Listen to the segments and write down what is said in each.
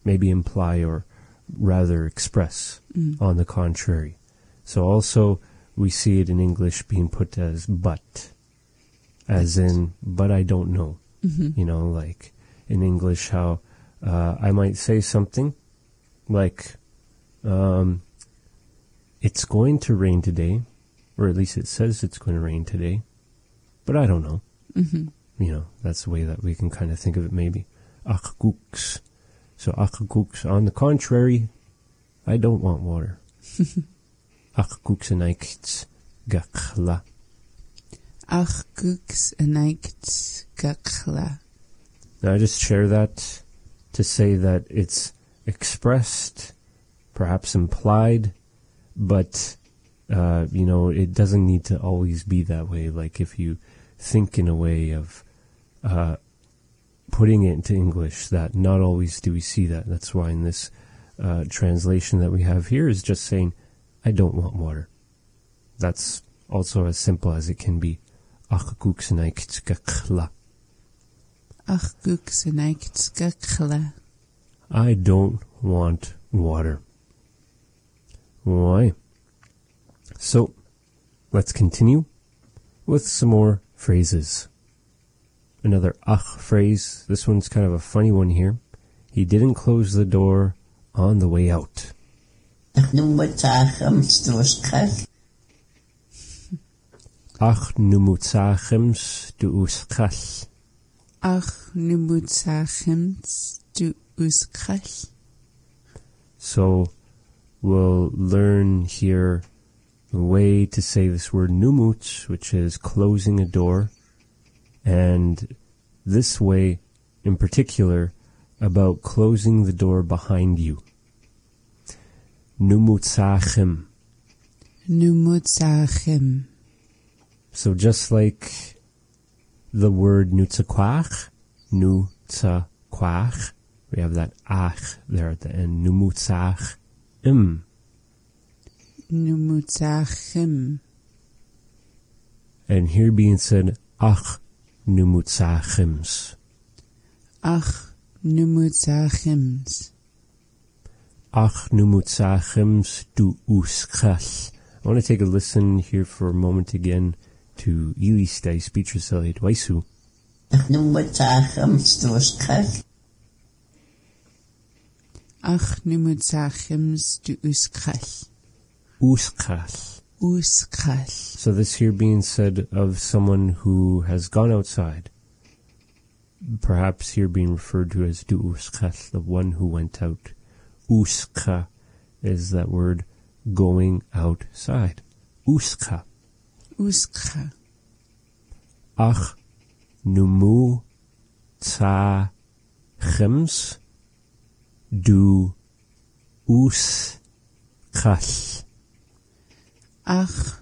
maybe imply or rather express on the contrary. So also we see it in English being put as but, as in, but I don't know. You know, like in English how I might say something like, it's going to rain today, or at least it says it's going to rain today, but I don't know. You know, that's the way that we can kind of think of it maybe. Ach gooks. So ach gooks, on the contrary, I don't want water. Ach gooks en eichts gachla. Ach gooks en eichts gachla. Now I just share that to say that it's expressed, perhaps implied, but, you know, it doesn't need to always be that way. Like if you think in a way of putting it into English, that not always do we see that. That's why in this translation that we have here is just saying, I don't want water. That's also as simple as it can be. Ach gooks en eichts gachla. Ach gooks en eichts gachla. I don't want water. Why? So, let's continue with some more phrases. Another ach phrase. This one's kind of a funny one here. He didn't close the door on the way out. Ach numutzachems du uskal. Ach numutzachems du uskal. So, we'll learn here a way to say this word numutz, which is closing a door, and this way in particular about closing the door behind you. Numutzachem. Numutzachem. So just like the word nutzakwach, nutzakwach, we have that ach there at the end. Numutzachem. Numutzachem. And here being said, ach numutzachems. Ach numutzachems. Ach numutzachems du uskal. I want to take a listen here for a moment again to Ilistai speech Elliot Waisu. Ach numutzachems du uskal. Ach numutzachems du uskal. Uskal. Uskal. So this here being said of someone who has gone outside. Perhaps here being referred to as du uskal, the one who went out. Uska is that word going outside. Uska. Uska. Ach numu tzachems du uskal. Ach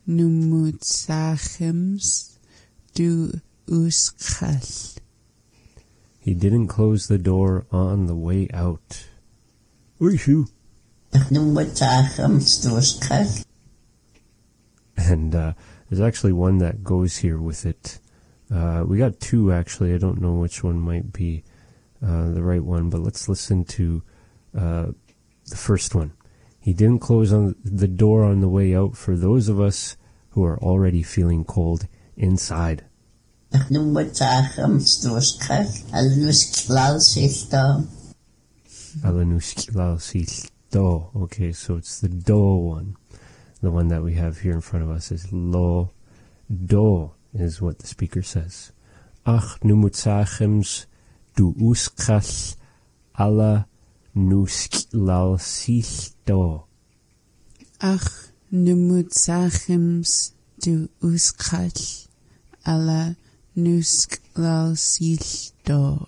numutzachems du uskal. He didn't close the door on the way out. Oishu. Ach numutzachems du uskal. And there's actually one that goes here with it. We got two actually. I don't know which one might be the right one, but let's listen to the first one. He didn't close on the door on the way out for those of us who are already feeling cold inside. Ach numutzachems du uskal. Alanusklal silto. Alanusklal silto. Okay, so it's the do one. The one that we have here in front of us is lo, do is what the speaker says. Ach numutzachems du uskal ala nusklal silto. Ach numutzachems du uskal ala nusklal silto.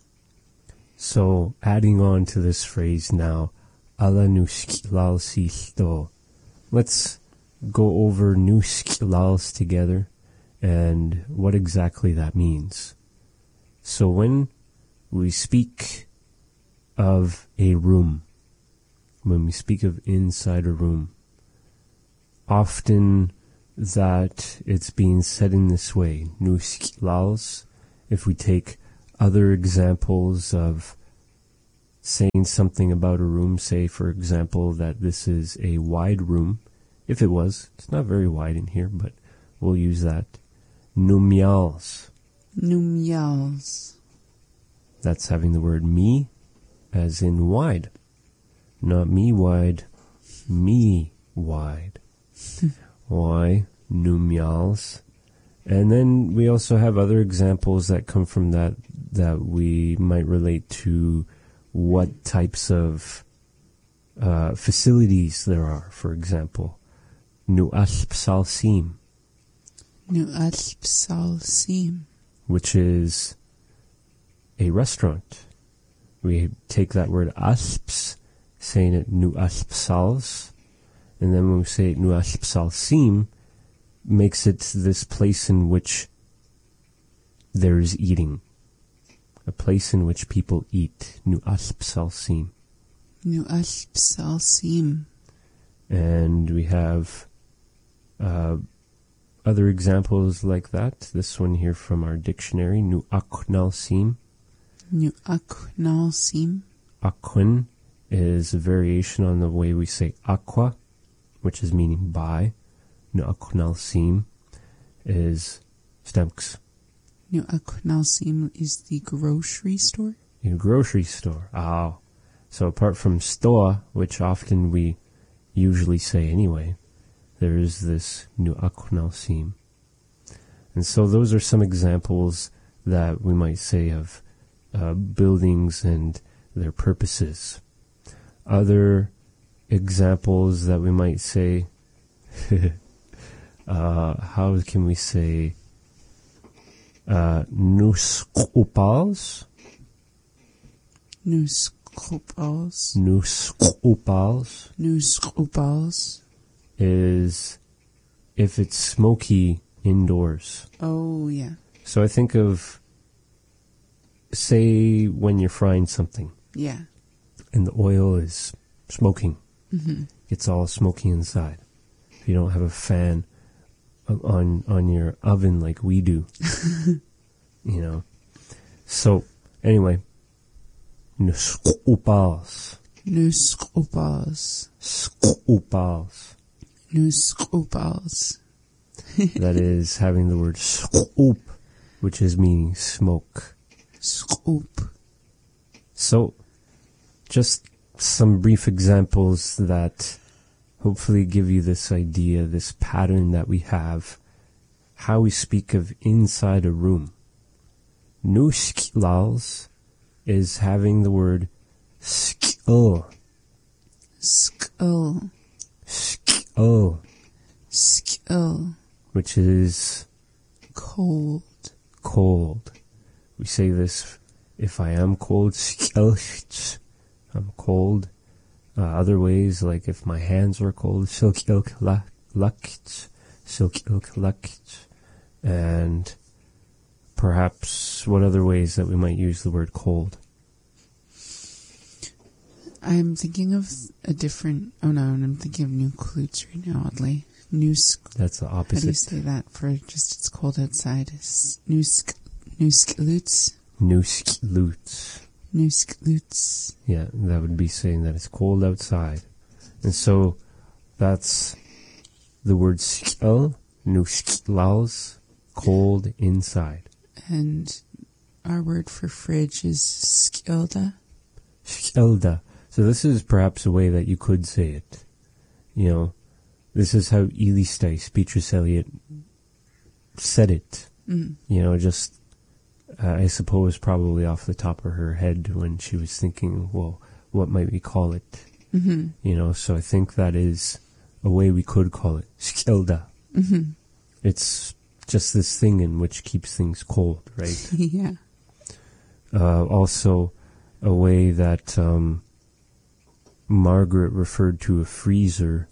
So adding on to this phrase now, ala nusklal silto. Let's go over nusklals together and what exactly that means. So when we speak of a room, when we speak of inside a room, often that it's being said in this way, nusklals. If we take other examples of saying something about a room, say, for example, that this is a wide room. If it was, it's not very wide in here, but we'll use that. Numials. Numials. That's having the word me as in wide. Not me wide, me wide. Why? Numials. And then we also have other examples that come from that we might relate to what types of facilities there are. For example, Nu'al Psalsim. Nu'al Psalsim. Which is a restaurant. We take that word asps, saying it Nu'al Psals, and then when we say Nu'al Psalsim, makes it this place in which there is eating. A place in which people eat. Nu'al Psalsim. Nu'al Psalsim. And we have other examples like that. This one here from our dictionary, Nu'aknalsim. Nu'aknalsim. Aquin is a variation on the way we say aqua, which is meaning buy. Nu'aknalsim is stamps. Nu'aknalsim is the grocery store? A grocery store. Oh. So apart from store, which often we usually say anyway, there is this Nu'aknalsim. And so those are some examples that we might say of buildings and their purposes. Other examples that we might say, how can we say, nuskupals? Nuskupals. Nuskupals. Nuskupals. Is if it's smoky indoors. Oh, yeah. So I think of, say, when you're frying something. Yeah. And the oil is smoking. Mm-hmm. It's all smoky inside. If you don't have a fan on your oven like we do. You know. So, anyway. Nuskupals. Nuskupals. Skupals. Nuskupals. That is having the word skup, which is meaning smoke. Skup. So, just some brief examples that hopefully give you this idea, this pattern that we have, how we speak of inside a room. Nuskilals is having the word skill. Skull. Skill. Skill. Which is cold. Cold. We say this, if I am cold, skilch, I'm cold. Other ways, like if my hands were cold, silkilk lakt, silkilk lakt. And perhaps what other ways that we might use the word cold? I'm thinking of a different, I'm thinking of new klutes right now, oddly. That's the opposite. How do you say that for just it's cold outside? Nusklutes? Nusklutes. Nusklutes. Yeah, that would be saying that it's cold outside. And so that's the word skil, nusklaus, cold inside. And our word for fridge is skilda. Skilda. So this is perhaps a way that you could say it. You know, this is how Elistice, Beatrice Eliot, said it. Mm. You know, just, I suppose probably off the top of her head when she was thinking, well, what might we call it? Mm-hmm. You know, so I think that is a way we could call it. Skilda. Mm-hmm. It's just this thing in which keeps things cold, right? Yeah. Also, a way that Margaret referred to a freezer,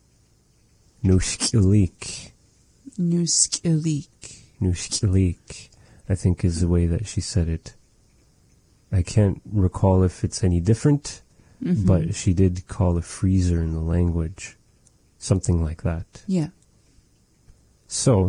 nuskilik. Nuskilik. Nuskilik, I think is the way that she said it. I can't recall if it's any different, but she did call a freezer in the language. Something like that. Yeah. So,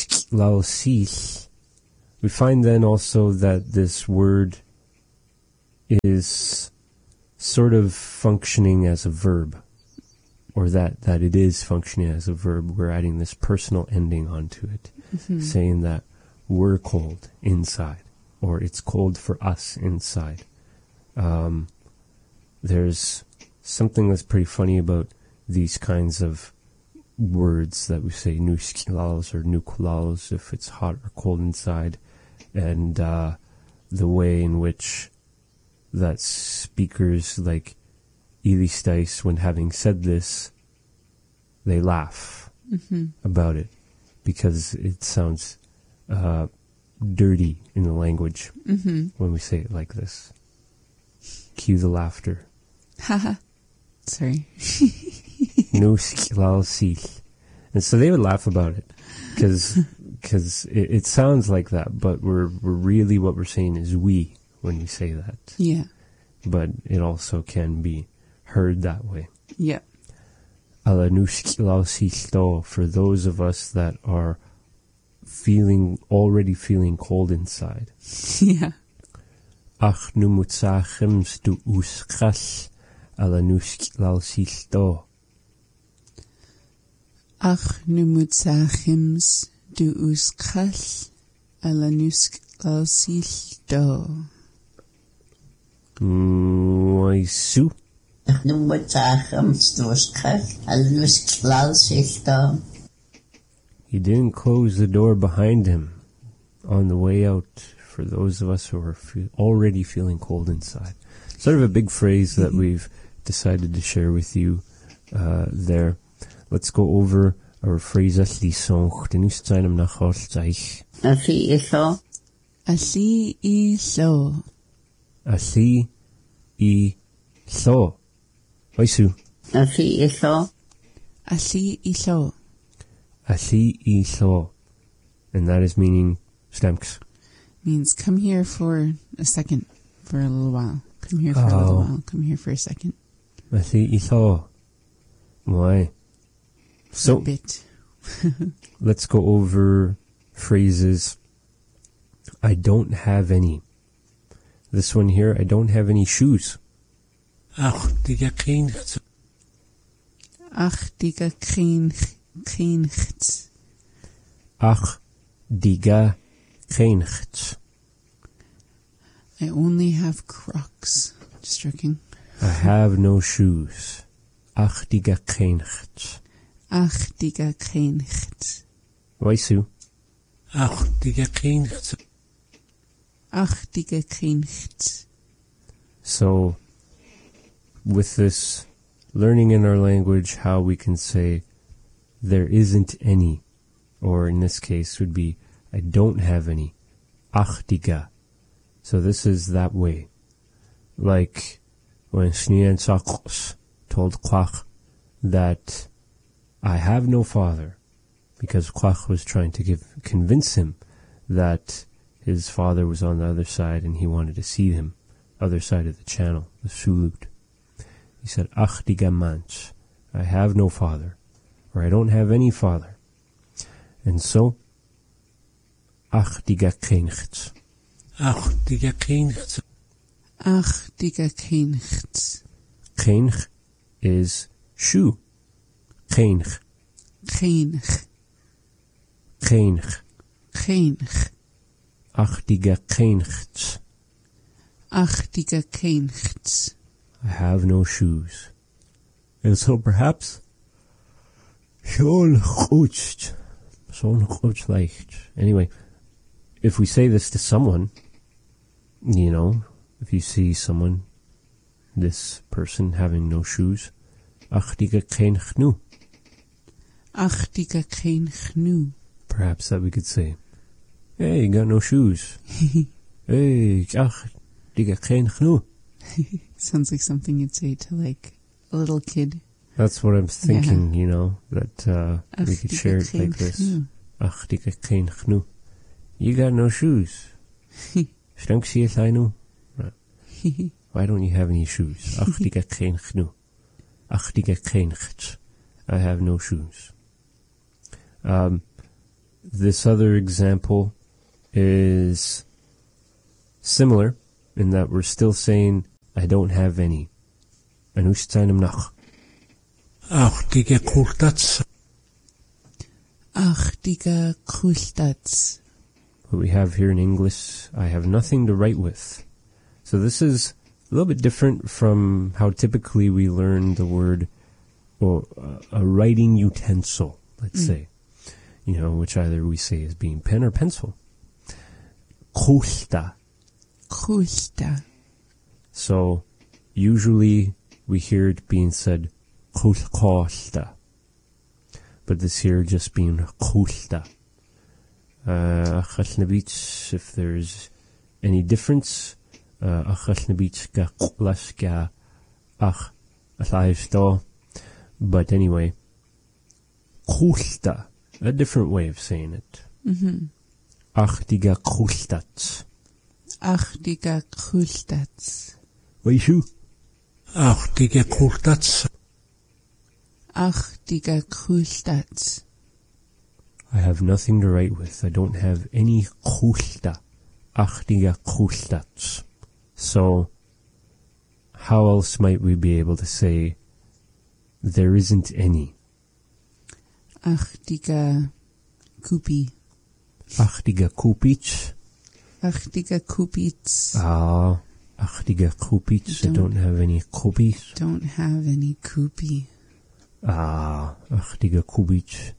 nusklalsil. We find then also that this word is sort of functioning as a verb, or that it is functioning as a verb. We're adding this personal ending onto it, saying that we're cold inside, or it's cold for us inside. There's something that's pretty funny about these kinds of words that we say, nuskilalos or nukulalos, if it's hot or cold inside, and the way in which that speakers like Ilistais, when having said this, they laugh about it because it sounds dirty in the language when we say it like this. Cue the laughter. Haha. Sorry. Nuskilalsil. And so they would laugh about it because it sounds like that, but we're really, what we're saying is we when we say that. Yeah. But it also can be heard that way. Yeah. Ala nuskilalsil, for those of us that are already feeling cold inside. Yeah. Ach nu mutsachims du uskras ala nuskilalsil. Ach nu mutsachims du uskras ala nuskilalsil. Waisu. Ach nu mutsachims du uskras ala nuskilalsil. He didn't close the door behind him on the way out, for those of us who are already feeling cold inside. Sort of a big phrase that we've decided to share with you there. Let's go over our phrases lisong. Tenustzeinam nachol zeich. Afi iso. Asi I so. Asi I so. Waisu. Afi iso. Asi I so. Asi I so. And that is meaning stamks. Means come here for a second, for a little while. Come here for a little while. Come here for a second. Asi I so. Why? So, A bit. let's go over phrases. I don't have any. This one here, I don't have any shoes. Ach, diga keinchts. Ach, diga keinchts. I only have Crocs. Just joking. I have no shoes. Ach, diga keinchts. Ach, diga keinchts. Waisu. Ach, diga keinchts. Ach, diga keinchts. So, with this learning in our language how we can say there isn't any, or in this case would be I don't have any. Ach, diga. So this is that way. Like when Shnien Sakos told Kwach that I have no father, because Kwach was trying to convince him that his father was on the other side and he wanted to see him, other side of the channel, the Sulut. He said, Ach diga manch, I have no father, or I don't have any father. And so, Ach diga keinchts. Ach, diga keinchts. Ach, diga keinchts. Keinch is shoe. Keinch. Keinch. Keinch. Keinch. Ach diga keinchts. Ach, diga keinchts. I have no shoes. And so perhaps, zo'n goed leicht. Anyway, if we say this to someone, you know, if you see someone, this person having no shoes, ach diga kein gnu. Ach, diga kein gnu. Perhaps that we could say, hey, you got no shoes. Hey, ach diga kein gnu. Sounds like something you'd say to like a little kid. That's what I'm thinking, you know, that we could diga share it kein like this. gnu. Ach diga kein gnu. You got no shoes. Stunk zie het nu? Why don't you have any shoes? Ach diga kein gnu. Ach diga kein chts. I have no shoes. This other example is similar, in that we're still saying, I don't have any. Anushtainam nach. Ach, diga kultats. Ach, diga kultats. What we have here in English, I have nothing to write with. So this is a little bit different from how typically we learn the word, or a writing utensil, let's say. You know, which either we say as being pen or pencil. Kulta. Kulta. So usually we hear it being said kulta. But this here just being kulta. If there's any difference, but anyway, kulta, a different way of saying it. Ach, diga kultats. Ach, diga kultats. Weishu? Ach, diga kultats. Ach, diga kultats. I have nothing to write with. I don't have any kulta. Ach, diga kultats. So, how else might we be able to say there isn't any? Ach, diga kupi. Ach, diga kupich. Ach, diga kupits. Ach, diga kupich. I don't have any kupis. Don't have any kupi. Ach, diga kupich.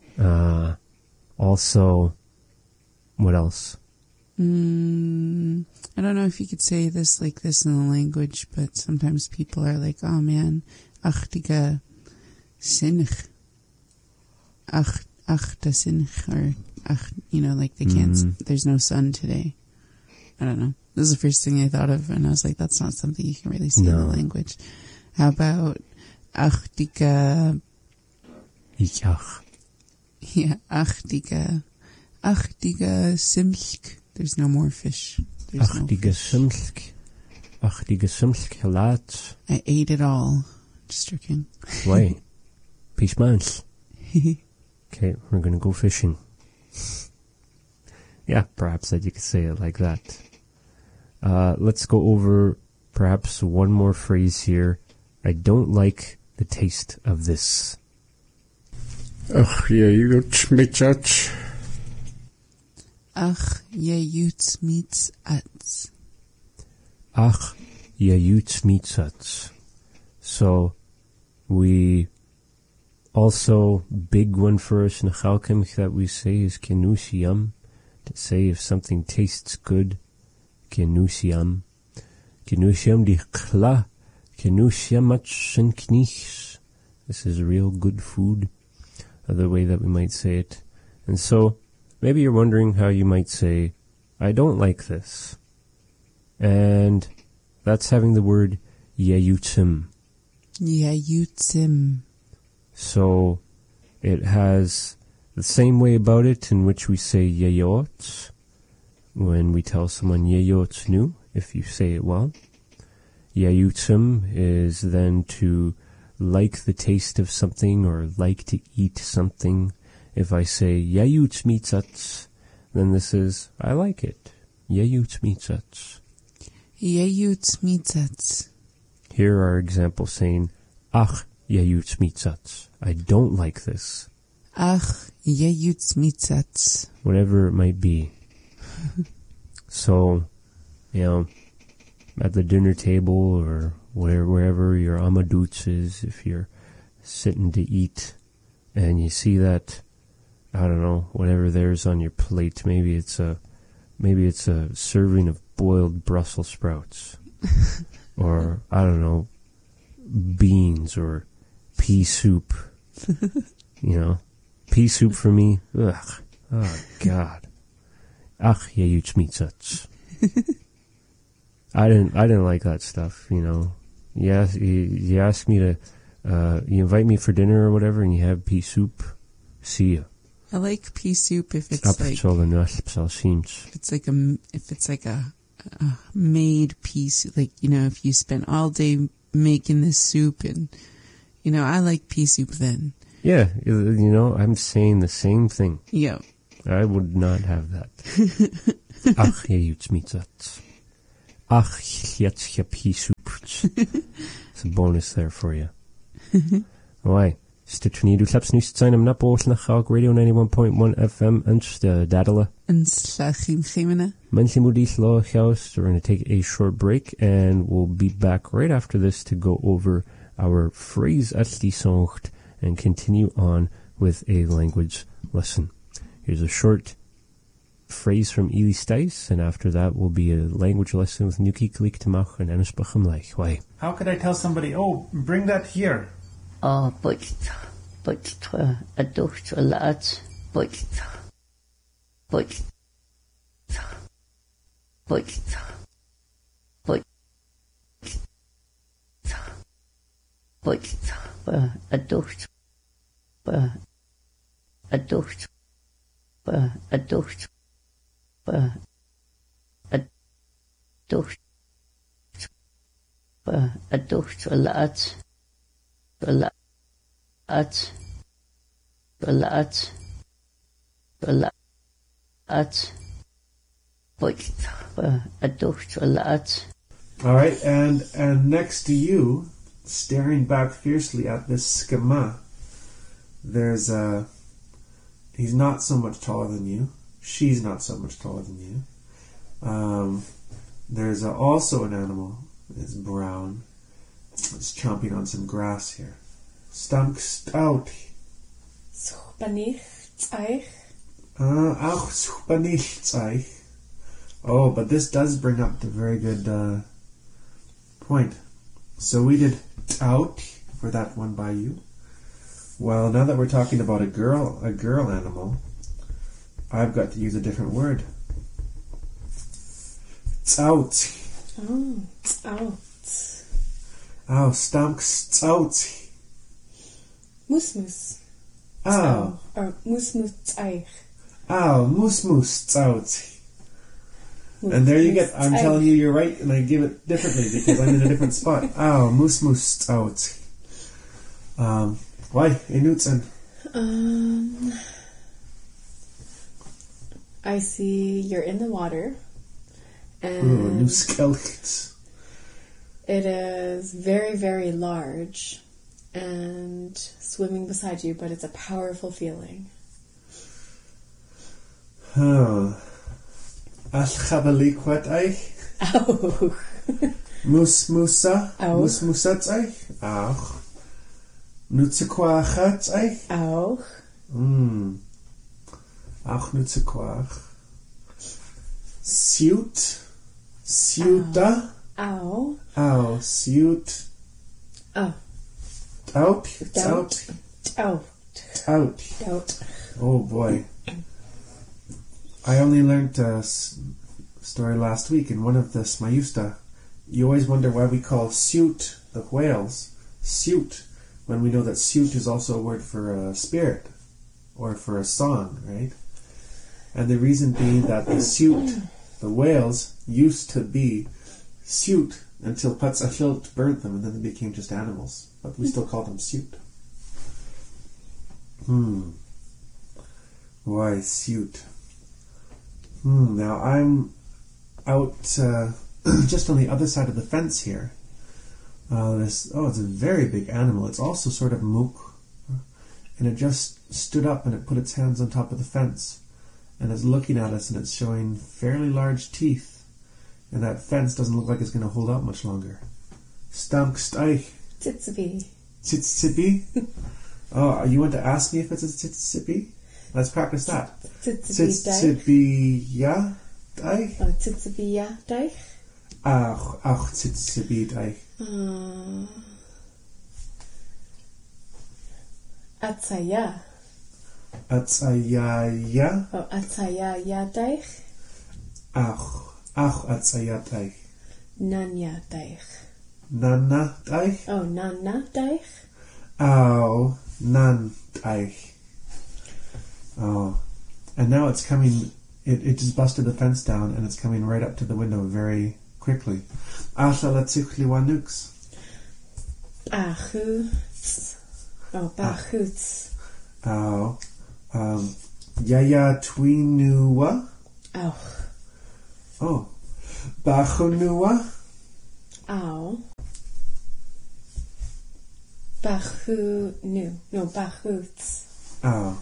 Also, what else? I don't know if you could say this like this in the language, but sometimes people are like, oh man, ach, diga sinch. Ach, da sinch, or ach, you know, like they can't, there's no sun today. I don't know. This is the first thing I thought of, and I was like, that's not something you can really say in the language. How about ach, diga... Ich ach. Yeah, ach, diga simsk. There's no more fish. There's Ach, diga simsk. Ach, diga simsk halat. I ate it all. Just joking. Why? Peace mans. Okay, we're gonna go fishing. Yeah, perhaps that you could say it like that. Let's go over perhaps one more phrase here. I don't like the taste of this. Ach, you schmitzats. Ach, je meets ats. Ach, je meets. So, we also, big one for us in Chalkim that we say is kenusiam. To say if something tastes good, kenusiam. Kenusiam di kla. Kenusiam atschen knichs. This is real good food. Other way that we might say it. And so, maybe you're wondering how you might say, I don't like this. And that's having the word yeyutzim. Yeyutzim. So, it has the same way about it in which we say yeyot. When we tell someone yeyot nu, if you say it well. Yeyutzim is then to like the taste of something or like to eat something. If I say yeyut mitzatz, then this is I like it. Yeyut mitzatz. Yeyut mitzatz. Here are examples saying ach yeyut mitzatz. I don't like this. Ach yeyut mitzatz. Whatever it might be. So, you know, at the dinner table or wherever your amadutz is, if you're sitting to eat and you see that, I don't know, whatever there's on your plate, maybe it's a serving of boiled Brussels sprouts or I don't know, beans or pea soup. You know, pea soup for me, ugh, oh God. Ach, yeyut mitzatz. I didn't like that stuff, you know. You ask me to, you invite me for dinner or whatever, and you have pea soup. See ya. I like pea soup if it's like a made piece, like, you know, if you spent all day making this soup, and you know, I like pea soup then. Yeah, you know, I'm saying the same thing. Yeah. I would not have that. Ach, yeyut mitzatz. It's a bonus there for you. Why? Stitch Nidu Claps News Sign am Napo Nachog Radio 91.1 FM and Dadala. And Slachim Chimena. Manchimudi Law House. We're going to take a short break and we'll be back right after this to go over our phrase Atli Songt and continue on with a language lesson. Here's a short phrase from Eli Stice, and after that will be a language lesson with Nuki Klik Tamach and Anusbacham Leich. Why? How could I tell somebody, oh, bring that here? Oh, but a ducht a lot, but a ducht a lot. All right, and next to you, staring back fiercely at this schema, there's he's not so much taller than you. She's not so much taller than you. There's also an animal. It's brown. It's chomping on some grass here. Stamk stout. Oh, but this does bring up the very good point. So we did out for that one by you. Well, now that we're talking about a girl animal, I've got to use a different word. Out. Oh, out. Oh, stamk stout. Musmus. Oh. Or musmus eich. Oh, musmus out. And there you get, I'm telling you you're right, and I give it differently because I'm in a different spot. Oh, musmus out. Why? Inutzen. I see you're in the water. And it is very, very large and swimming beside you, but it's a powerful feeling. Oh. Alchabalikwat eich. Oh. Musmusa. Auch. Musmusat eich. Auch. Nutzequachat eich. Auch. Auch nutzequach. Siut. Siuta. Au. Au. Siut. Oh. Out. Out. Out. Out. Out. Oh boy. I only learned a story last week in one of the Smayusta. You always wonder why we call suit the whales suit when we know that suit is also a word for a spirit or for a song, right? And the reason being that the suit, the whales, used to be suit until Patzachilt burnt them and then they became just animals. But we still call them suit. Why suit? Now I'm out just on the other side of the fence here. It's a very big animal. It's also sort of mook. And it just stood up and it put its hands on top of the fence. And it's looking at us and it's showing fairly large teeth. And that fence doesn't look like it's going to hold out much longer. Stank steich. Tzitzibi. Tzitzibi? Oh, you want to ask me if it's a tzitzibi? Let's practice that. Tzitzibi-ya deich? Oh, tzitzibi-ya deich? Auch tzitzibi deich. Atzaya. Atzaya-ya? Oh, atzaya-ya deich? Auch atzaya deich. Nanya deich. Nana deich? Oh, nana deich? Au nan deich. Oh, and now it's coming, it just busted the fence down and it's coming right up to the window very quickly. Bachutz. Oh, bachutz. Oh, yaya twinua. Oh. Oh, Bachunua. Ow. Bachunu. No, bachuts. Ow.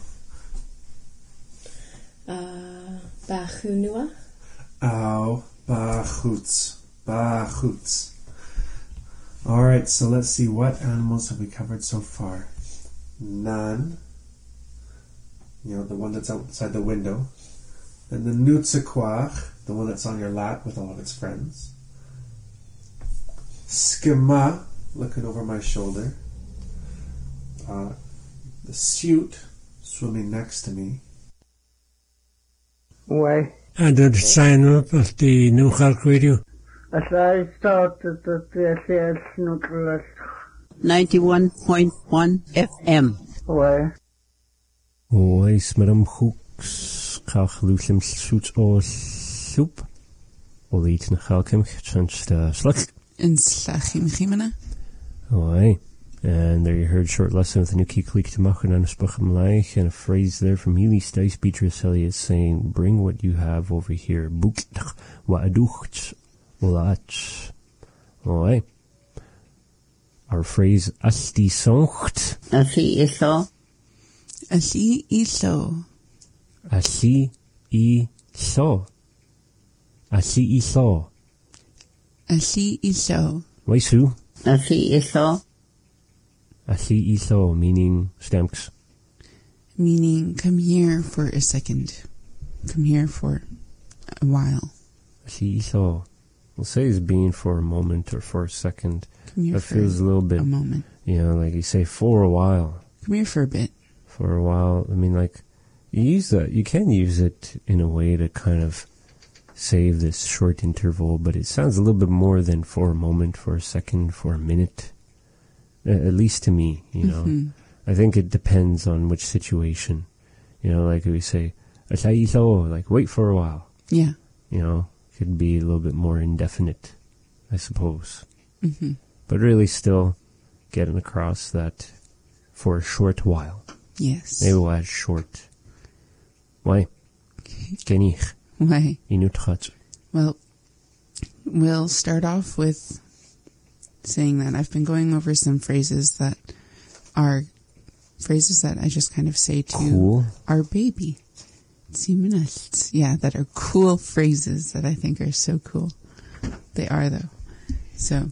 Bachunua. Ow. Bachuts. Bachuts. Alright, so let's see, what animals have we covered so far? Nan. You know, the one that's outside the window. Then the Nutsaquach, the one that's on your lap with all of its friends. Skima, looking over my shoulder. The Suit, swimming next to me. Why? And the sign up of the new Hulk radio. As I started the 91.1 FM. Why? Oes madam hooks kach lusem suits o soup. Ol eat na chalkem chansta sluk. In Slachim Chimena. Oi. And there you heard short lesson with a new key click to machen and spachem laich and a phrase there from Healy Stice Beatrice Elliott saying, bring what you have over here. Buktach wa aducht ulach. Oi. Our phrase asti soncht. Asi iso. Asi iso. Asi iso. Asi iso. Asi iso. Waisu. Asi iso. Asi iso, meaning stamps. Meaning, come here for a second. Come here for a while. Asi iso. We'll say it's being for a moment or for a second. Come here That for feels a little bit, a moment. you know, like you say for a while. Come here for a bit. For a while, I mean, like, you use that, you can use it in a way to kind of save this short interval, but it sounds a little bit more than for a moment, for a second, for a minute. At least to me, you know. Mm-hmm. I think it depends on which situation. You know, like we say, like, wait for a while. Yeah. You know, could be a little bit more indefinite, I suppose. Mm-hmm. But really still getting across that for a short while. Yes. Maybe we'll add short. Why? Genich. Why? Inutchat. Well, we'll start off with saying that I've been going over some phrases that are phrases that I just kind of say to Cool. our baby. Yeah, that are cool phrases that I think are so cool. They are, though. So,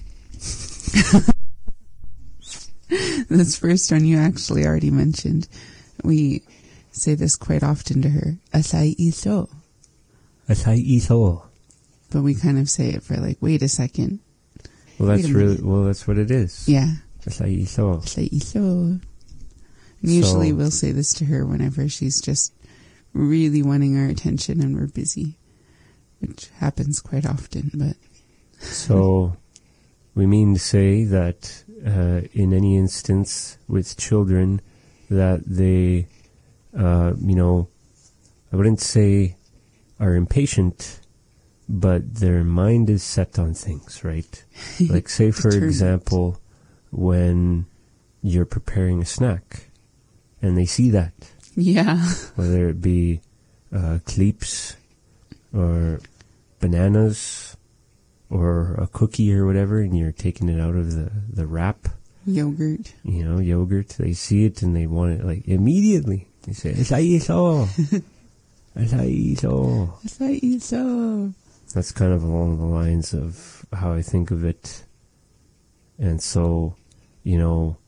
this first one you actually already mentioned. We say this quite often to her. Asai iso. Asai iso. But we kind of say it for like, wait a second. Well, Wait that's a really, minute. well, that's what it is. Yeah. Asai iso. Asai iso. And usually So- we'll say this to her whenever she's just really wanting our attention and we're busy, which happens quite often, but So, we mean to say that in any instance with children that they, you know, I wouldn't say are impatient, but their mind is set on things, right? Like, say, for Determined. example, when you're preparing a snack and they see that, yeah. whether it be cleeps or bananas or a cookie or whatever, and you're taking it out of the wrap, Yogurt. you know, yogurt, they see it and they want it, like, immediately. They say, Asai iso! Asai iso! Asai iso. That's kind of along the lines of how I think of it. And so, you know,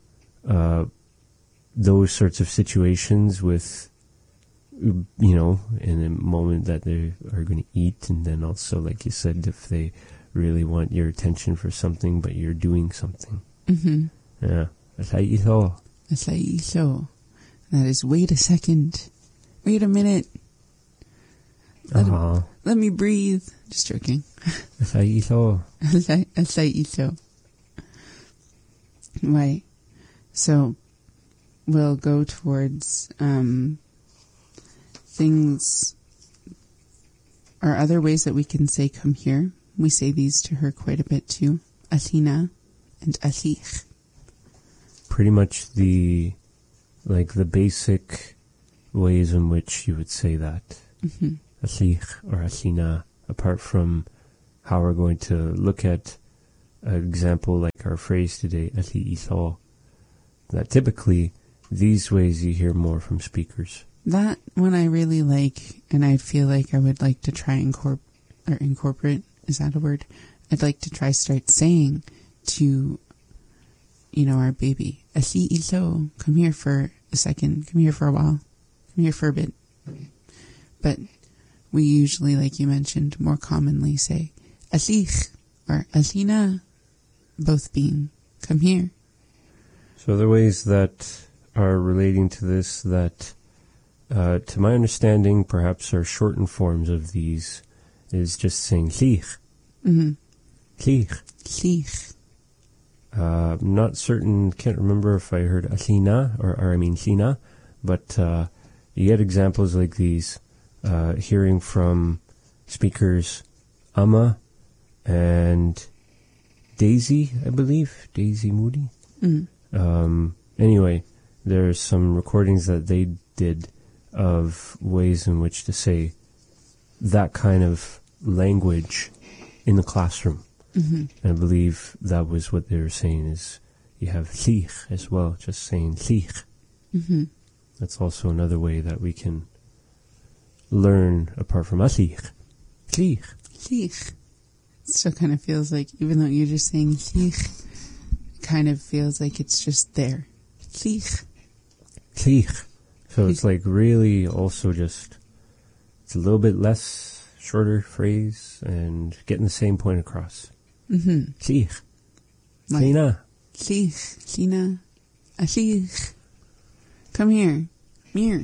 those sorts of situations with, you know, in a moment that they are going to eat, and then also, like you said, if they really want your attention for something, but you're doing something. Mm-hmm. Yeah. Asai iso. Asai iso. That is, wait a second. Wait a minute. Let me breathe. Just joking. Asai iso. Asai iso. Right. So, we'll go towards things or other ways that we can say come here. We say these to her quite a bit too. Asina and asich. Pretty much the basic ways in which you would say that. Mm-hmm. Asich or asina, apart from how we're going to look at an example like our phrase today, ali iso, that typically these ways you hear more from speakers. That one I really like, and I feel like I would like to try incorporate, is that a word? I'd like to try start saying to, our baby, ali iso, come here for a second, come here for a while, come here for a bit. But we usually, like you mentioned, more commonly say alich or alina, both being come here. So the ways that are relating to this that, to my understanding, perhaps are shortened forms of these is just saying lich. Mm-hmm. Lich. Lich. Not certain, can't remember if I heard alina or I mean lina, but you get examples like these, hearing from speakers Amma and Daisy, I believe, Daisy Moody. Mm. Anyway, there's some recordings that they did of ways in which to say that kind of language in the classroom. Mm-hmm. And I believe that was what they were saying is you have lich as well, just saying lich. Mm-hmm. That's also another way that we can learn apart from lich. Lich. Lich. It still kind of feels like, even though you're just saying lich, it kind of feels like it's just there. Lich. Lich. So it's like really also just, it's a little bit less, shorter phrase and getting the same point across. Mm-hmm. Lich. Like, Lina. lich. Lina. A lich. Come here. Here.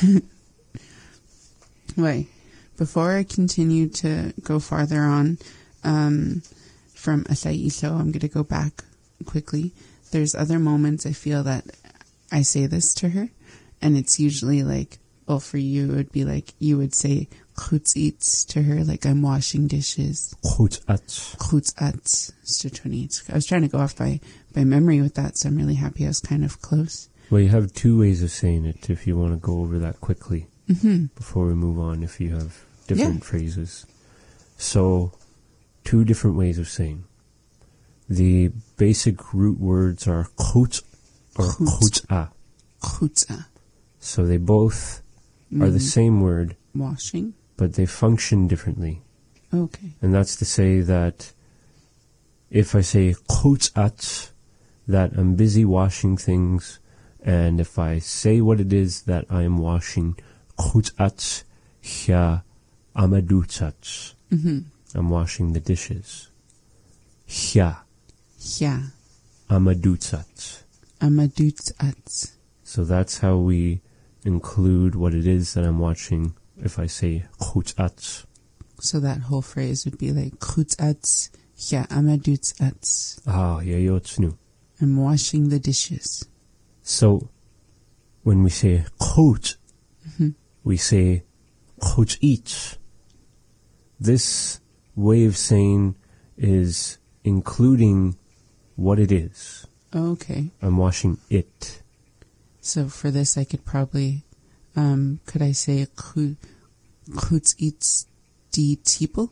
Wait. Before I continue to go farther on, from Asai Iso, I'm going to go back quickly. There's other moments I feel that I say this to her, and it's usually like, well, for you, it would be like, you would say chutzitz to her, like I'm washing dishes. Chutzatz. Chutzatz. I was trying to go off by memory with that, so I'm really happy I was kind of close. Well, you have two ways of saying it if you want to go over that quickly before we move on, if you have different phrases. So, two different ways of saying. The basic root words are chutz or chutzah. Chutzah. So they both are the same word, Washing. but they function differently. Okay. And that's to say that if I say chutzatz, that I'm busy washing things, and if I say what it is that I am washing, chutzatz hya amadutzatz. Mm-hmm. I'm washing the dishes. Hya Yeah. amadutzatz. Amadutzatz. So that's how we include what it is that I'm watching if I say chutzatz. So that whole phrase would be like chutzatz, yeah, amadutzatz. Ah, yayotznu. I'm washing the dishes. So when we say chutz, we say chutzitz. This way of saying is including what it is. Okay. I'm washing it. So for this, I could probably, could I say chutzitz die Tiepel?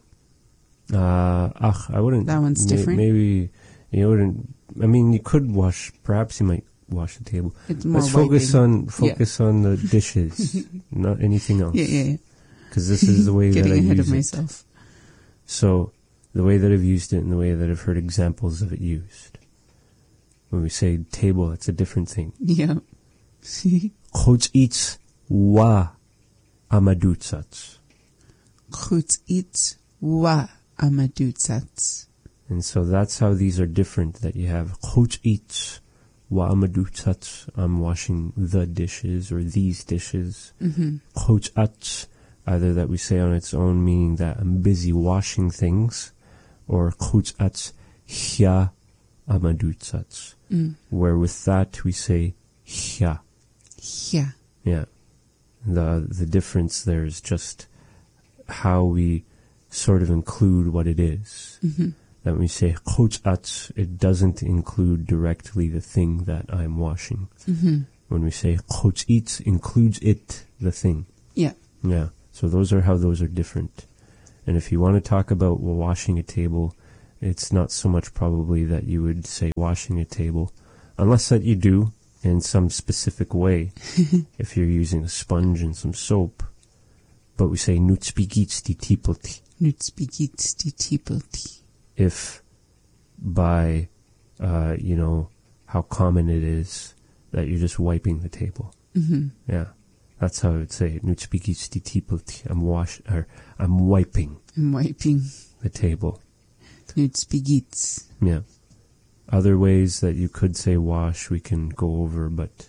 I wouldn't. That one's different? Maybe you wouldn't. I mean, you could wash. Perhaps you might wash the table. It's more Let's focus wiping. on the dishes, not anything else. Yeah. Because this is the way that I Getting ahead use of it. myself. So the way that I've used it and the way that I've heard examples of it used. When we say table, it's a different thing. Yeah. Chutzitz wa amadutzatz. Chutzitz wa amadutzatz. And so that's how these are different, that you have chutzitz wa amadutzatz, I'm washing the dishes or these dishes. Chutzatz, either that we say on its own, meaning that I'm busy washing things, or chutzatz hya amadutzatz, where with that we say hya. Yeah. Yeah. The difference there is just how we sort of include what it is. That when we say chutzatz, it doesn't include directly the thing that I'm washing. When we say chutzitz, includes it, the thing. Yeah. Yeah. So those are how those are different. And if you want to talk about washing a table, it's not so much probably that you would say washing a table, unless that you do in some specific way, if you're using a sponge and some soap. But we say nutspigits di tipelti. Nutspigits di tipelti. If by, how common it is that you're just wiping the table. Mm-hmm. Yeah. That's how I would say it. Nutspigits di tipelti. I'm wiping. I'm wiping the table. Nutspigits. Yeah. Other ways that you could say wash we can go over, but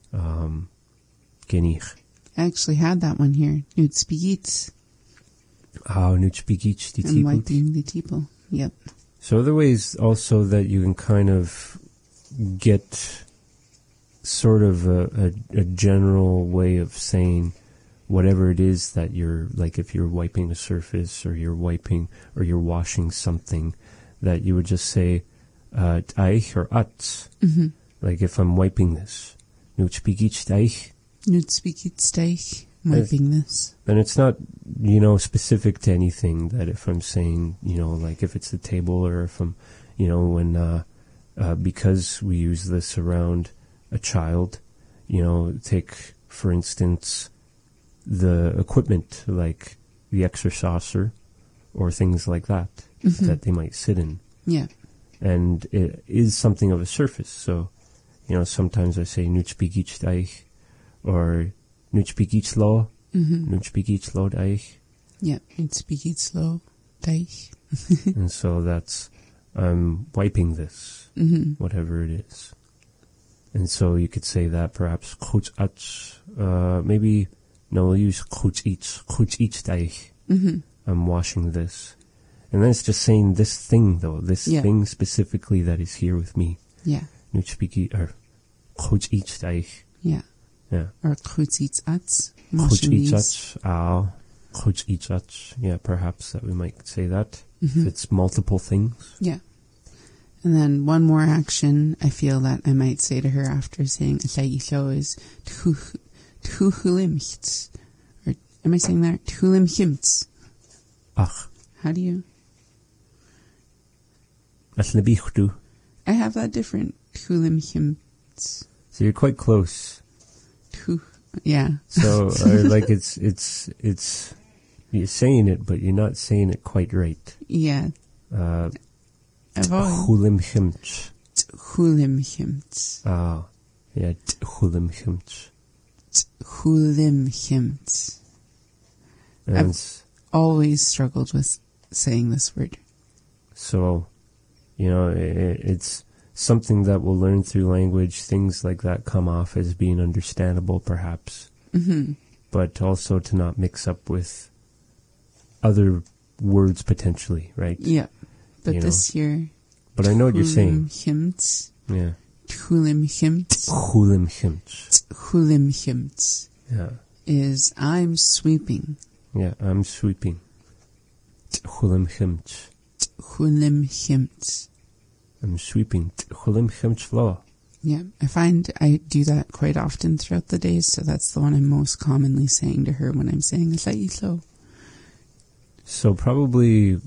genich. I actually had that one here. Nutspigits. Oh, nutspigits di I'm tipelti. wiping the table. Yep. So other ways also that you can kind of get sort of a general way of saying whatever it is that you're, like if you're wiping a surface or you're washing something, that you would just say taich or ats. Mm-hmm. Like if I'm wiping this, nutspigits taich. Nutspigits taich. Wiping this. Then it's not, specific to anything, that if I'm saying, like if it's the table or if I'm, when, because we use this around a child, take, for instance, the equipment, like the exerciser or things like that, Mm-hmm. that they might sit in. Yeah. And it is something of a surface. So, sometimes I say nutspigits taich or nutspigits lo, nutspigits lo taich. Yeah. Nutspigits lo taich. And so that's, I'm wiping this, whatever it is. And so you could say that perhaps chuch ach, maybe, no, we'll use chuch ich taich. I'm washing this. And then it's just saying this thing, though, thing specifically that is here with me. Yeah. Nutspigit, or chuch ich taich. Yeah. Yeah. Or chutzits ats. Chuch ich ach, chuch ich ach. Yeah, perhaps that we might say that. If it's multiple things. Yeah. And then one more action I feel that I might say to her after saying Alayisho is Tuhulimchts. Or am I saying that? Tuhulimchimts. Ach. How do you? Asnabichtu. I have that different. Tuhulimchimts. So you're quite close. Yeah. So, like it's, you're saying it, but you're not saying it quite right. Yeah. I've always... Hulimchimch. Hulimchimts. Ah, yeah, hulimchimch. Hulimchimts. I've always struggled with saying this word. So, it's something that we'll learn through language. Things like that come off as being understandable, perhaps. Mm-hmm. But also to not mix up with other words potentially, right? Yeah. But this year... But I know what you're saying. Hulimchimts. Yeah. Hulimchimts. Hulimchimch. Hulimchimts. Yeah. Is I'm sweeping. Yeah, I'm sweeping. Hulimchimch. Hulimchimts. I'm sweeping. Hulimchimch floor. Yeah, I find I do that quite often throughout the days, so that's the one I'm most commonly saying to her when I'm saying Alayisho. So probably,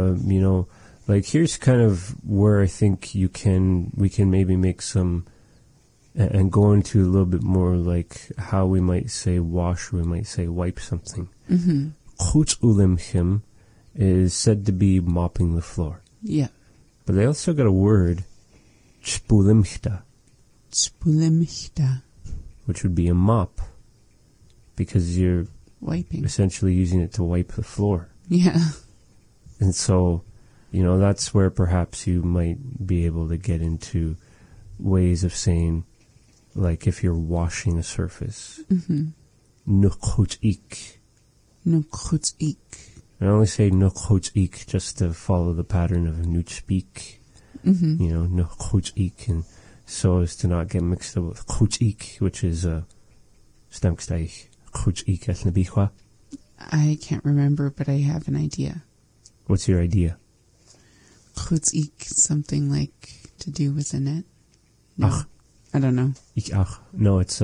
like here's kind of where I think we can maybe make some, and go into a little bit more like how we might say wash, we might say wipe something. Chuch ulimchim is said to be mopping the floor. Yeah. But they also got a word, chpulimchta. Chpulimchta. Which would be a mop. Because you're wiping. Essentially using it to wipe the floor. Yeah. And so, that's where perhaps you might be able to get into ways of saying, like if you're washing a surface. Nuchuch ik. Nuchuch ik. I only say nuchuch ik just to follow the pattern of nuchspik. Nuchuch ik, and so as to not get mixed up with chuch ik, which is stamksteich. Chuch ik esnabichwa. I can't remember, but I have an idea. What's your idea? Chuch ik, something like to do with a net. No, Ach. I don't know. Ik ach. No, it's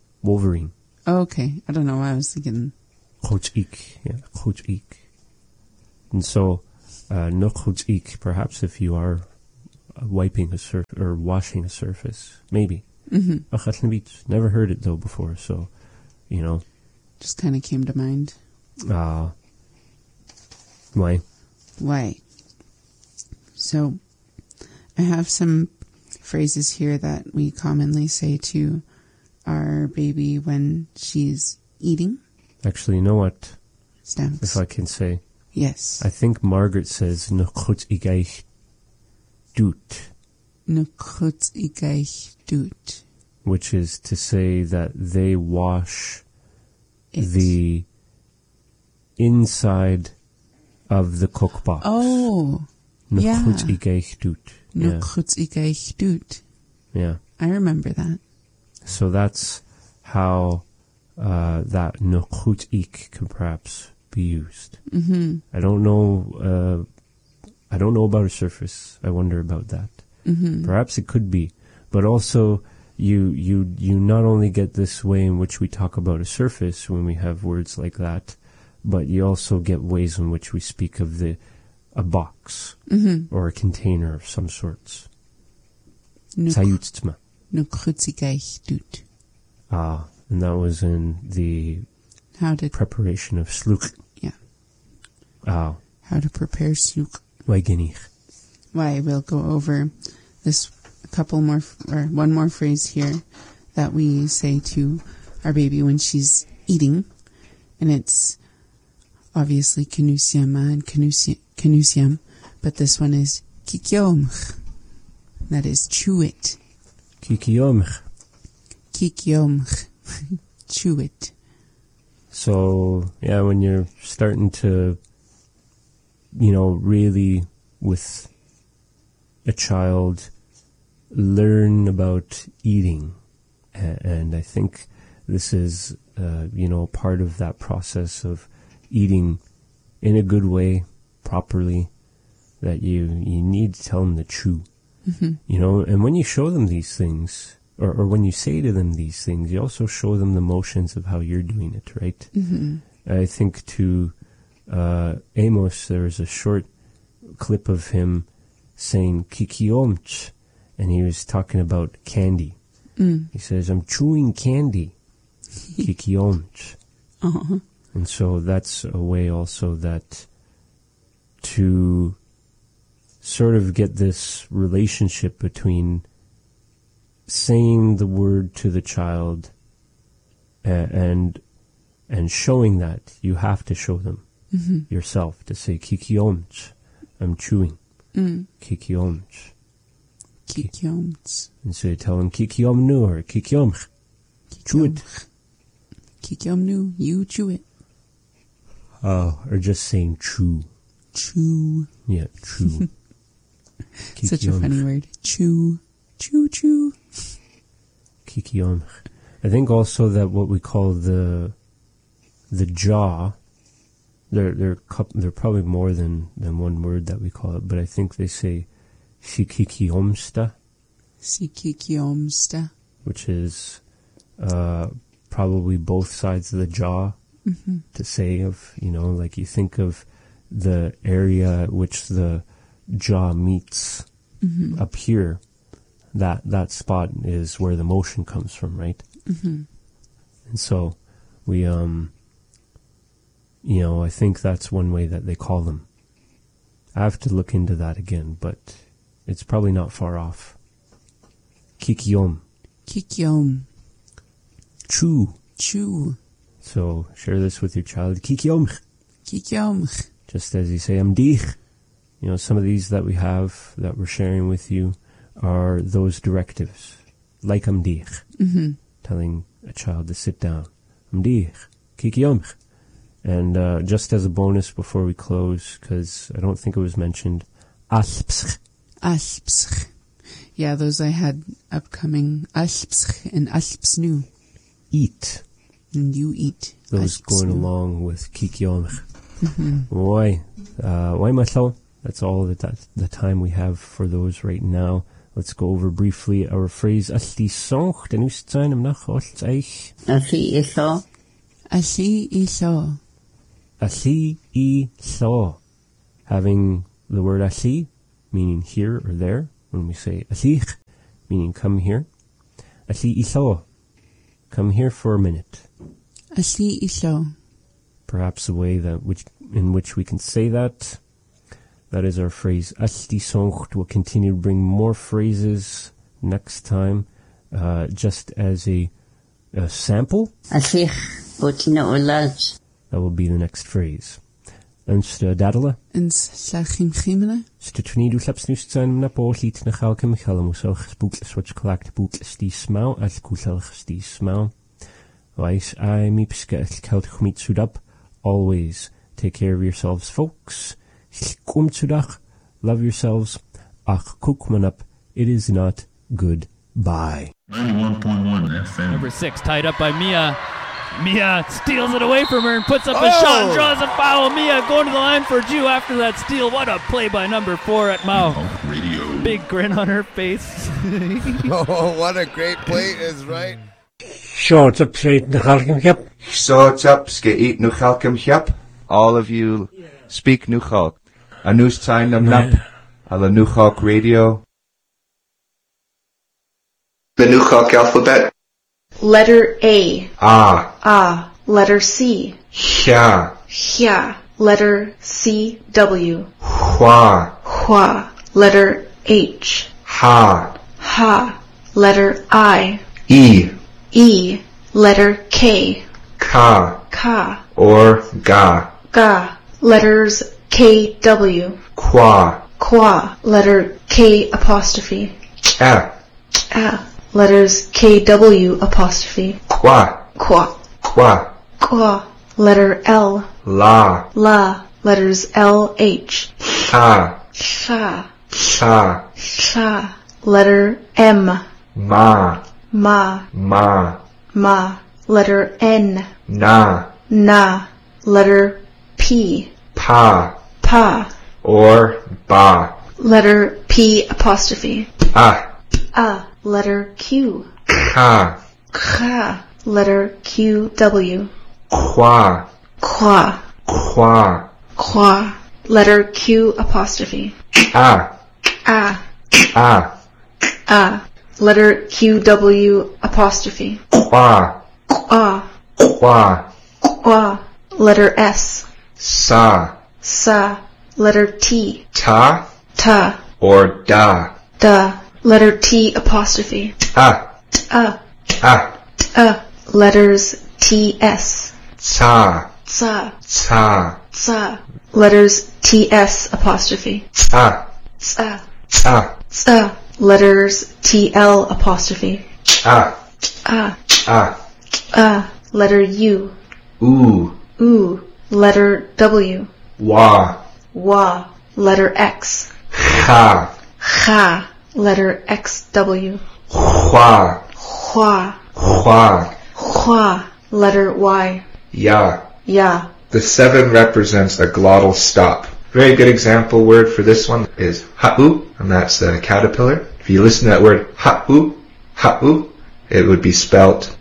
Wolverine. Oh, okay. I don't know. I was thinking. Chuch ik. Yeah, chuch ik. And so, nukhut ik, perhaps if you are wiping a surface or washing a surface, maybe. Never heard it though before, so, you know. Just kind of came to mind. Why? Why? So, I have some phrases here that we commonly say to our baby when she's eating. Actually, you know what? Stamps. If I can say. Yes. I think Margaret says, nukhut ik doet. Nukhut ik doet. Which is to say that they wash It. the inside of the cookbox. Oh. Yeah. Nukhut ik doet. Yeah. Nukhut ik doet. Yeah. I remember that. So that's how that nukhut ik can perhaps be used. Mm-hmm. I don't know about a surface. I wonder about that. Mm-hmm. Perhaps it could be, but also you not only get this way in which we talk about a surface when we have words like that, but you also get ways in which we speak of a box or a container of some sorts. Sayutsma. Nukhut ik doet. And that was in the preparation of sluk. Yeah. How to prepare sluk. Why We'll go over this one more phrase here that we say to our baby when she's eating, and it's obviously kenusiama and kenusiam, but this one is kikiomch. That is chew it. Kikiomch. Kikiomch. Chew it. So, yeah, when you're starting to, really with a child, learn about eating. And I think this is, part of that process of eating in a good way, properly, that you need to tell them to chew. Mm-hmm. And when you show them these things, or when you say to them these things, you also show them the motions of how you're doing it, right? Mm-hmm. I think to Amos, there's a short clip of him saying kikiomch, and he was talking about candy. He says, I'm chewing candy. Kikiomch. Uh-huh. And so that's a way also that to sort of get this relationship between saying the word to the child and showing that, you have to show them yourself to say kikiomch, I'm chewing. Kikiomch. Kikiomch. And so you tell them kikiomnu or kikiomch. Chew it. Kikiomnu, you chew it. Or just saying chew. Chew. Yeah, chew. Such a funny word. Chew. Chew, chew. Kikiomch. I think also that what we call the jaw, there are probably more than one word that we call it, but I think they say sikikiomsta. Sikikiomsta. Which is probably both sides of the jaw to say of, like you think of the area at which the jaw meets up here, that spot is where the motion comes from, right? Mm-hmm. And so we, I think that's one way that they call them. I have to look into that again, but it's probably not far off. Kikiom. Kikiom. Chew. Chew. So share this with your child. Kikiom. Kikiom. Just as you say, amdich. Some of these that we have that we're sharing with you are those directives, like amdich, telling a child to sit down. Amdich. Kikiom. And just as a bonus before we close, because I don't think it was mentioned, alpsch. Alpsch. Yeah, those I had upcoming. Alpsch and alpsnu. Eat. And you eat. Those going along with kikiom. Why matlo? That's all the time we have for those right now. Let's go over briefly our phrase Alli sonch, den ist seinem nach Olds eich. Alli iso. Alli iso. Alli I so. having the word athi, meaning here or there. When we say athich, meaning come here. Athi itho, come here for a minute. Athi itho. Perhaps a way in which we can say that. That is our phrase Asti Soncht. We'll continue to bring more phrases next time, just as a sample. Asich, Botina Ulaj. That will be the next phrase. Ens dadala. Ens slachim chimene. Stutni du slaps nu zijn na poorliet na galke mechalem zo gespoekt switch collect boek sti smau as kusel sti smau. Weis I mi pske kelt gmit sudap. Always take care of yourselves, folks. Love yourselves. Ach kukmanap. It is not good. Bye. 91.1 FM. Number 6 tied up by Mia. Mia steals it away from her and puts up a shot and draws a foul. Mia going to the line for Jew after that steal. What a play by number 4 at Mao. Radio. Big grin on her face. Oh, what a great play is right. Shorts up straight the Halkim Hep. Shorts up skate nu Halkim Hep. All of you speak nu Halk. A news sign nam nap. A la nu Halk radio. The nu Halk alphabet. Letter A. Ah. Letter C. Hya. Hya. Letter C. W. Hwa. Hwa. Letter H. Ha. Ha. Letter I. E. E. Letter K. Ka. Ka. Or ga. Ga. Letters K. W. Kwa. Kwa. Letter K apostrophe. A. A. Letters K. W apostrophe. Kwa. Kwa. Kwa. Kwa. Letter L. La. La. Letters L. H. Sha. Sha. Sha. Sha. Letter M. Ma. Ma. Ma. Ma. Letter N. Na. Na. Letter P. Pa. Pa. Or ba. Letter P apostrophe. A. A. Letter Q. Ka. Kha. Letter Q. W. Kwa. Kwa. Kwa. Kwa. Letter Q apostrophe. A. A. A. A. Letter Q. W apostrophe. Kwa. Kwa. Kwa. Kwa. Letter S. Sa. Sa. Letter T. Ta. Ta. Or da. Da. Letter T apostrophe. A. A. A. Letters T. S. Sa. Sa. Sa. Sa. Letters T. S apostrophe. A. Sa. A. Sa. Letters T. L apostrophe. A. A. A. Letter U. Oo. U. Letter W. Wa. Wa. Letter X. Ha. Cha. Letter XW. Hwa. Hua. Hwa. Hua. Letter Y. Ya. Ya. The 7 represents a glottal stop. Very good example word for this one is ha'u, and that's the caterpillar. If you listen to that word ha'u, it would be spelt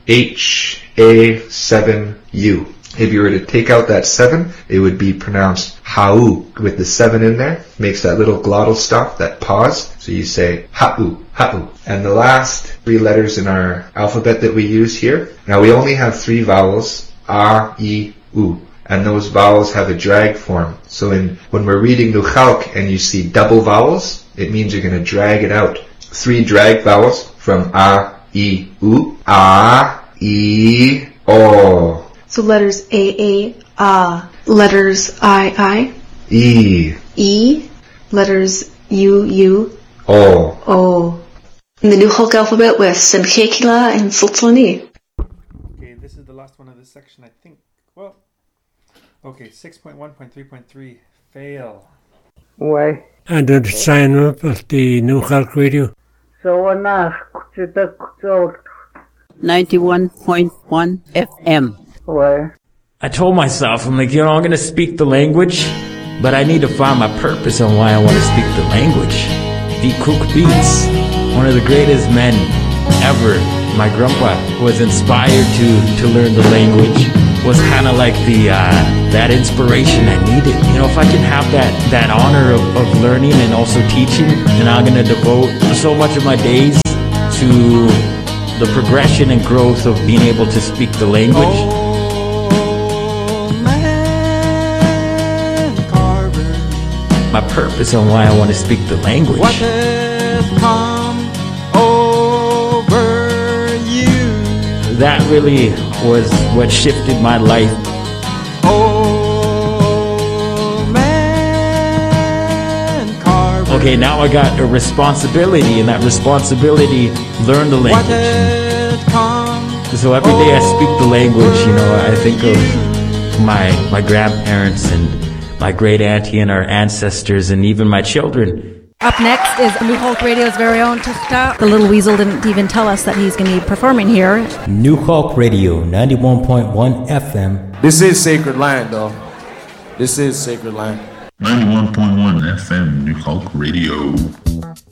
H-A-7-U. If you were to take out that 7, it would be pronounced ha'u with the 7 in there. Makes that little glottal stop, that pause. So you say ha'u, ha'u. And the last 3 letters in our alphabet that we use here. Now we only have 3 vowels, a, I, u. And those vowels have a drag form. So when we're reading Nuchalk and you see double vowels, it means you're going to drag it out. 3 drag vowels from a, I, u. A, I, o. So letters A, letters I, E, letters U, O. In the New Hulk alphabet with Simchekila and Sultani. Okay, this is the last one of this section, I think. Well, okay, 6.1.3.3, fail. Why? And the sign up of the New Halk radio. So 91.1 FM. Where? I told myself, I'm like, I'm going to speak the language, but I need to find my purpose on why I want to speak the language. V. Cook Beats, one of the greatest men ever. My grandpa was inspired to learn the language. was kind of like the that inspiration I needed. You know, if I can have that honor of learning and also teaching, then I'm gonna devote so much of my days to the progression and growth of being able to speak the language. My purpose on why I want to speak the language. What has come over you? That really was what shifted my life. Oh man, Carver. Okay, now I got a responsibility, and that responsibility, learn the language. What has come So every day I speak the language, you know, I think of my grandparents and my great auntie and our ancestors and even my children. Up next is New Hulk Radio's very own Tukhta. The little weasel didn't even tell us that he's going to be performing here. New Hulk Radio, 91.1 FM. This is sacred land, though. This is sacred land. 91.1 FM, New Hulk Radio.